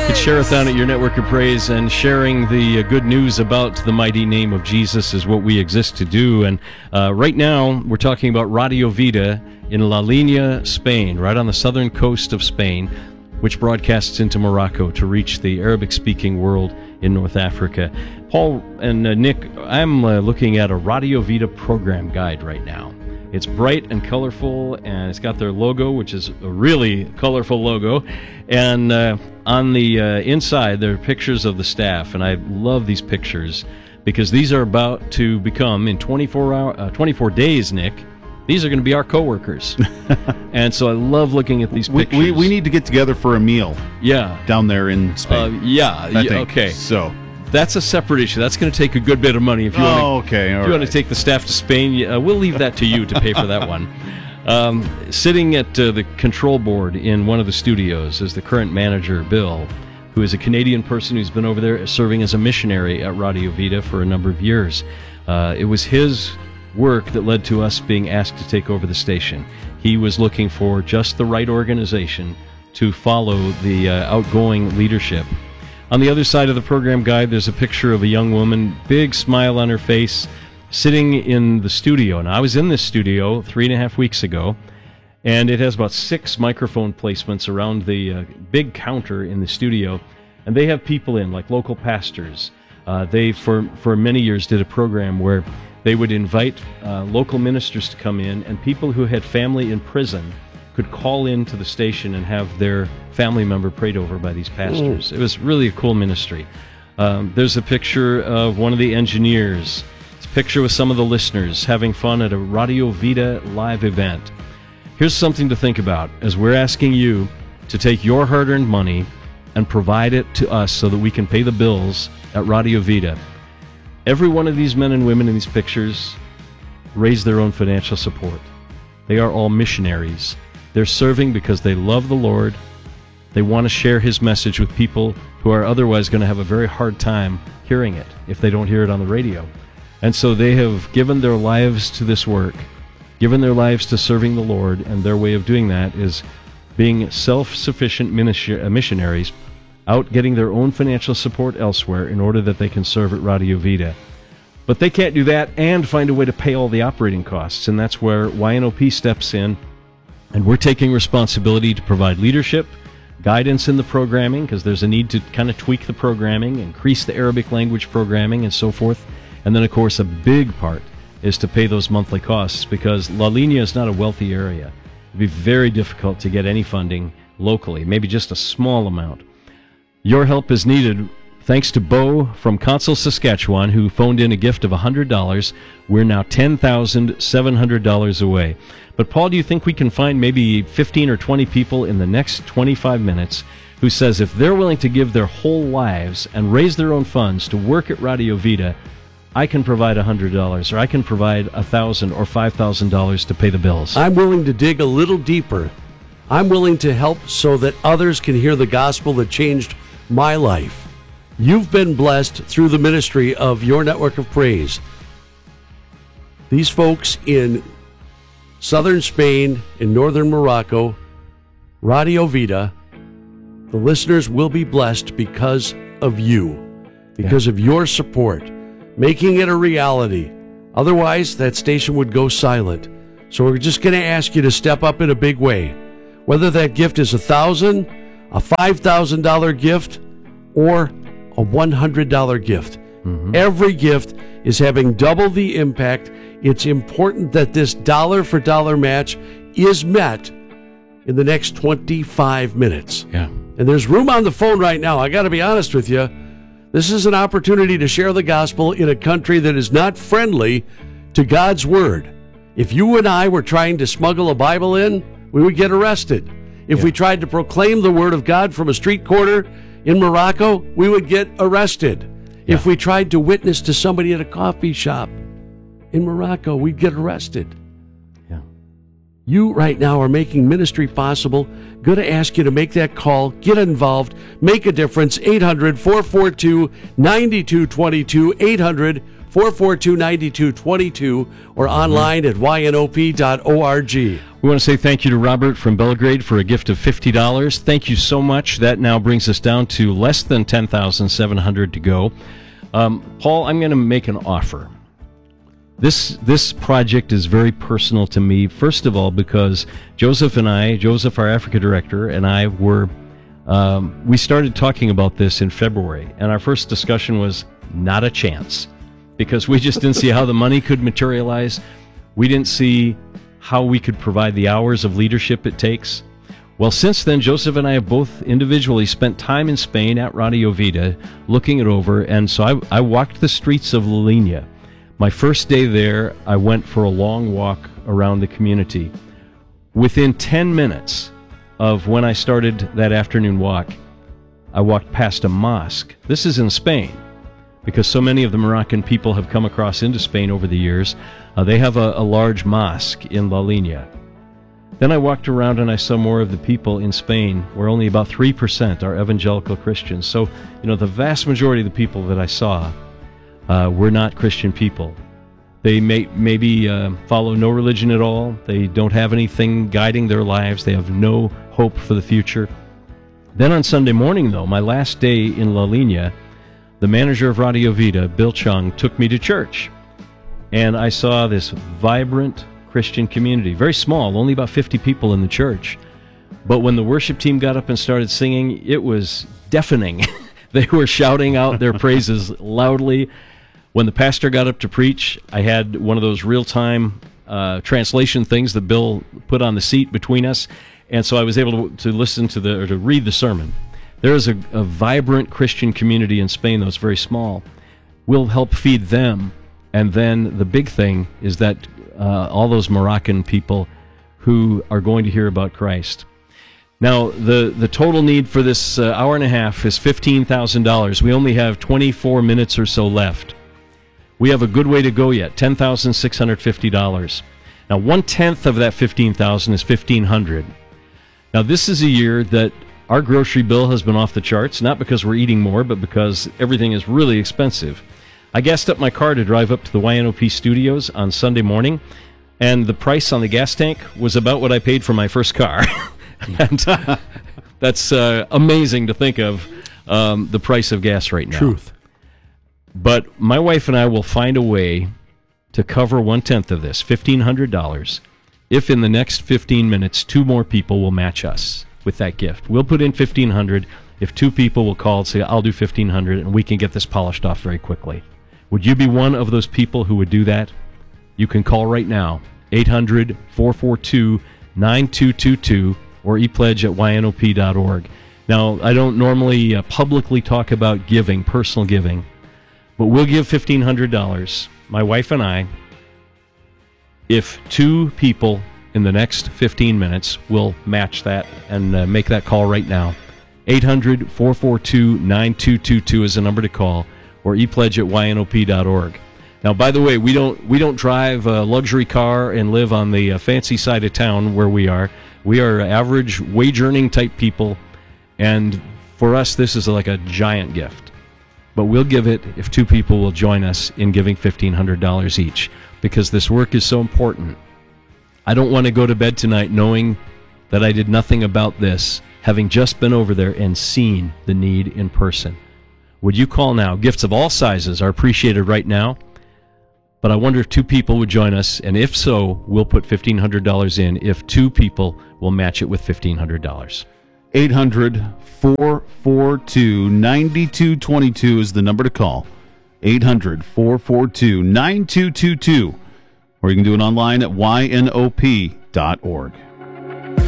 It's Share-a-thon at your network of praise, and sharing the good news about the mighty name of Jesus is what we exist to do. And right now, we're talking about Radio Vida in La Línea, Spain, right on the southern coast of Spain, which broadcasts into Morocco to reach the Arabic-speaking world in North Africa. Paul and Nick, I'm looking at a Radio Vida program guide right now. It's bright and colorful, and it's got their logo, which is a really colorful logo. And on the inside, there are pictures of the staff, and I love these pictures because these are about to become, in 24 days, Nick, these are going to be our coworkers. And so I love looking at these pictures. We need to get together for a meal. Yeah. Down there in Spain. Okay. So that's a separate issue. That's going to take a good bit of money. If you want to take the staff to Spain, we'll leave that to you to pay for that one. Sitting at the control board in one of the studios is the current manager, Bill, who is a Canadian person who's been over there serving as a missionary at Radio Vida for a number of years. It was his work that led to us being asked to take over the station. He was looking for just the right organization to follow the outgoing leadership. On the other side of the program guide, there's a picture of a young woman, big smile on her face, sitting in the studio. And I was in this studio 3.5 weeks ago, and it has about 6 microphone placements around the big counter in the studio. And they have people in, like local pastors. They, for many years, did a program where they would invite local ministers to come in, and people who had family in prison could call into the station and have their family member prayed over by these pastors. It was really a cool ministry. There's a picture of one of the engineers. It's a picture with some of the listeners having fun at a Radio Vida live event. Here's something to think about as we're asking you to take your hard-earned money and provide it to us so that we can pay the bills at Radio Vida. Every one of these men and women in these pictures raise their own financial support. They are all missionaries. They're serving because they love the Lord. They want to share His message with people who are otherwise going to have a very hard time hearing it if they don't hear it on the radio. And so they have given their lives to this work, given their lives to serving the Lord, and their way of doing that is being self-sufficient missionaries, out getting their own financial support elsewhere in order that they can serve at Radio Vida. But they can't do that and find a way to pay all the operating costs, and that's where YNOP steps in. And we're taking responsibility to provide leadership, guidance in the programming, because there's a need to kind of tweak the programming, increase the Arabic language programming, and so forth. And then, of course, a big part is to pay those monthly costs, because La Línea is not a wealthy area. It'd be very difficult to get any funding locally, maybe just a small amount. Your help is needed. Thanks to Bo from Consell, Saskatchewan, who phoned in a gift of $100. We're now $10,700 away. But Paul, do you think we can find maybe 15 or 20 people in the next 25 minutes who says if they're willing to give their whole lives and raise their own funds to work at Radio Vida, I can provide $100, or I can provide $1,000 or $5,000 to pay the bills? I'm willing to dig a little deeper. I'm willing to help so that others can hear the gospel that changed my life. You've been blessed through the ministry of your network of praise. These folks in southern Spain, in northern Morocco, Radio Vida, the listeners will be blessed because of you, because of your support, making it a reality. Otherwise, that station would go silent. So we're just going to ask you to step up in a big way. Whether that gift is $1,000, a $5,000 gift, or a $100 gift. Mm-hmm. Every gift is having double the impact. It's important that this dollar-for-dollar match is met in the next 25 minutes. Yeah. And there's room on the phone right now. I got to be honest with you. This is an opportunity to share the gospel in a country that is not friendly to God's word. If you and I were trying to smuggle a Bible in, we would get arrested. If we tried to proclaim the word of God from a street corner in Morocco, we would get arrested. Yeah. If we tried to witness to somebody at a coffee shop in Morocco, we'd get arrested. Yeah. You right now are making ministry possible. Going to ask you to make that call, get involved, make a difference. 800-442-9222, 800-442-9222, or online at ynop.org. We want to say thank you to Robert from Belgrade for a gift of $50. Thank you so much. That now brings us down to less than $10,700 to go. Paul, I'm going to make an offer. This project is very personal to me, first of all, because Joseph, our Africa director, and I we started talking about this in February, and our first discussion was not a chance, because we just didn't see how the money could materialize. We didn't see how we could provide the hours of leadership it takes. Well, since then, Joseph and I have both individually spent time in Spain at Radio Vida looking it over, and so I walked the streets of La Línea. My first day there, I went for a long walk around the community. Within 10 minutes of when I started that afternoon walk, I walked past a mosque. This is in Spain, because so many of the Moroccan people have come across into Spain over the years. They have a large mosque in La Línea. Then I walked around and I saw more of the people in Spain, where only about 3% are evangelical Christians. So, the vast majority of the people that I saw were not Christian people. They maybe follow no religion at all. They don't have anything guiding their lives. They have no hope for the future. Then on Sunday morning, though, my last day in La Línea, the manager of Radio Vida, Bill Chung, took me to church. And I saw this vibrant Christian community, very small, only about 50 people in the church. But when the worship team got up and started singing, it was deafening. They were shouting out their praises loudly. When the pastor got up to preach, I had one of those real-time translation things that Bill put on the seat between us, and so I was able to listen to to read the sermon. There is a vibrant Christian community in Spain, though it's very small. We'll help feed them, and then the big thing is that all those Moroccan people who are going to hear about Christ. Now, the total need for this hour and a half is $15,000. We only have 24 minutes or so left. We have a good way to go yet, $10,650. Now, 1/10 of that $15,000 is $1,500. Now, this is a year that our grocery bill has been off the charts, not because we're eating more, but because everything is really expensive. I gassed up my car to drive up to the YNOP studios on Sunday morning, and the price on the gas tank was about what I paid for my first car. And that's amazing to think of, the price of gas right now. Truth. But my wife and I will find a way to cover 1/10 of this, $1,500, if in the next 15 minutes 2 more people will match us with that gift. We'll put in $1,500 if 2 people will call and say, I'll do $1,500, and we can get this polished off very quickly. Would you be one of those people who would do that? You can call right now, 800-442-9222, or epledge@ynop.org. Now, I don't normally publicly talk about giving, personal giving, but we'll give $1,500, my wife and I, if 2 people in the next 15 minutes will match that and make that call right now. 800-442-9222 is the number to call, or epledge@ynop.org. Now, by the way, we don't drive a luxury car and live on the fancy side of town where we are. We are average wage-earning type people, and for us, this is like a giant gift. But we'll give it if 2 people will join us in giving $1,500 each, because this work is so important. I don't want to go to bed tonight knowing that I did nothing about this, having just been over there and seen the need in person. Would you call now? Gifts of all sizes are appreciated right now, but I wonder if 2 people would join us, and if so, we'll put $1,500 in if 2 people will match it with $1,500. 800-442-9222 is the number to call. 800-442-9222. Or you can do it online at ynop.org.